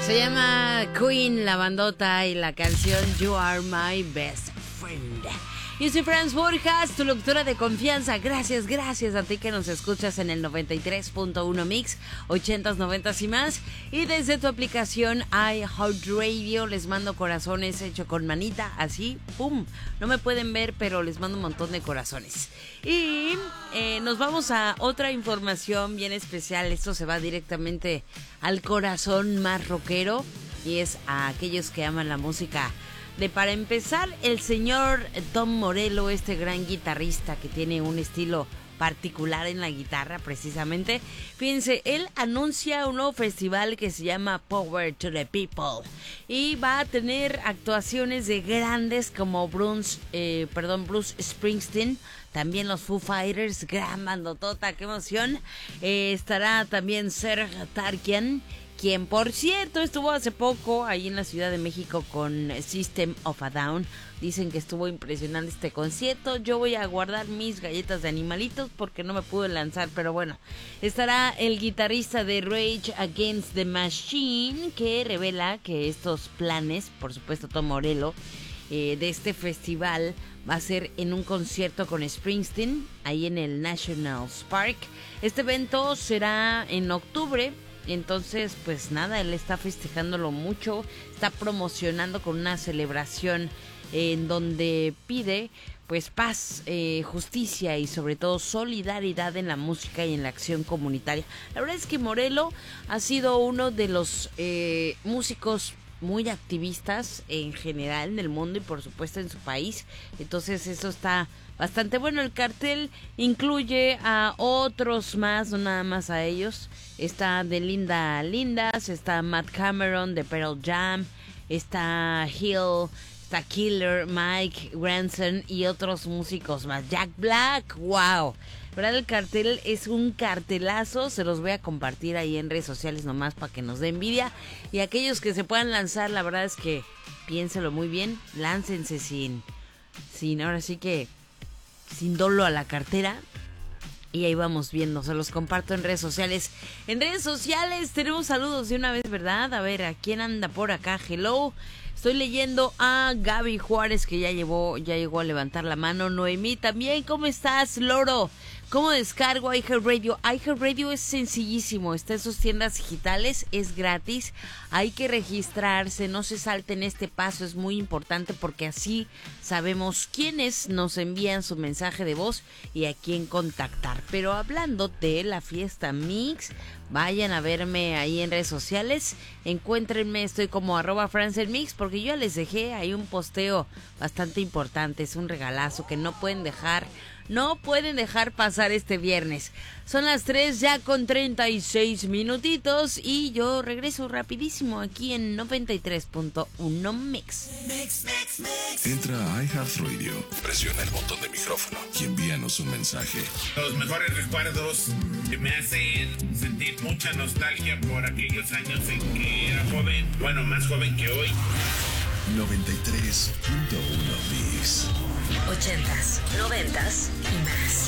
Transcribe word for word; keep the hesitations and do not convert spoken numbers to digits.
Se llama Queen, la bandota, y la canción You Are My Best Friend. Yo soy Franz Borjas, tu locutora de confianza. Gracias, gracias a ti que nos escuchas en el noventa y tres punto uno Mix, ochentas, noventas y más. Y desde tu aplicación iHeartRadio les mando corazones hecho con manita, así, pum. No me pueden ver, pero les mando un montón de corazones. Y eh, nos vamos a otra información bien especial. Esto se va directamente al corazón más rockero, y es a aquellos que aman la música. De para empezar, el señor Tom Morello, este gran guitarrista que tiene un estilo particular en la guitarra precisamente. Fíjense, él anuncia un nuevo festival que se llama Power to the People y va a tener actuaciones de grandes como Bruce, eh, perdón, Bruce Springsteen, también los Foo Fighters, gran bandotota, qué emoción. Eh, estará también Serj Tankian, quien por cierto estuvo hace poco ahí en la Ciudad de México con System of a Down. Dicen que estuvo impresionante este concierto. Yo voy a guardar mis galletas de animalitos porque no me pude lanzar, pero bueno. Estará el guitarrista de Rage Against the Machine, que revela que estos planes, por supuesto Tom Morello, eh, de este festival va a ser en un concierto con Springsteen ahí en el National Park. Este evento será en octubre. Entonces, pues nada, él está festejándolo mucho, está promocionando con una celebración en donde pide pues paz, eh, justicia y sobre todo solidaridad en la música y en la acción comunitaria. La verdad es que Morello ha sido uno de los eh, músicos muy activistas en general en el mundo y por supuesto en su país. Entonces eso está bastante bueno. El cartel incluye a otros más, no nada más a ellos. Está de Linda Lindas, está Matt Cameron de Pearl Jam, está Hill, está Killer, Mike Granson y otros músicos más. Jack Black, wow. ¿Verdad? El cartel es un cartelazo, se los voy a compartir ahí en redes sociales nomás para que nos dé envidia. Y aquellos que se puedan lanzar, la verdad es que piénselo muy bien, láncense sin, sin ahora sí que, sin dolo a la cartera. Y ahí vamos viendo, se los comparto en redes sociales. En redes sociales tenemos saludos de una vez, ¿verdad? A ver, ¿a quién anda por acá? Hello. Estoy leyendo a Gaby Juárez, que ya llevó, ya llegó a levantar la mano. Noemí también, ¿cómo estás, Loro? ¿Cómo descargo iHeartRadio? iHeartRadio es sencillísimo, está en sus tiendas digitales, es gratis, hay que registrarse, no se salten este paso, es muy importante porque así sabemos quiénes nos envían su mensaje de voz y a quién contactar. Pero hablando de la fiesta Mix, vayan a verme ahí en redes sociales, encuéntrenme, estoy como arroba francelmix, porque yo les dejé ahí un posteo bastante importante, es un regalazo que no pueden dejar, no pueden dejar pasar este viernes. Son las tres ya con treinta y seis minutitos y yo regreso rapidísimo aquí en noventa y tres punto uno Mix. Mix, Mix, Mix. Entra a iHeartRadio, presiona el botón de micrófono y envíanos un mensaje. Los mejores recuerdos que me hacen sentir mucha nostalgia por aquellos años en que era joven, bueno, más joven que hoy. noventa y tres punto uno Mix. Ochentas, noventas y más.